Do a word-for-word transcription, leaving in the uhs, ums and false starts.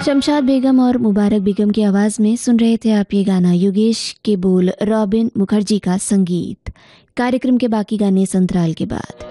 शमशाद बेगम और मुबारक बेगम की आवाज़ में सुन रहे थे आप ये गाना। योगेश के बोल, रॉबिन मुखर्जी का संगीत। कार्यक्रम के बाकी गाने संतराल के बाद।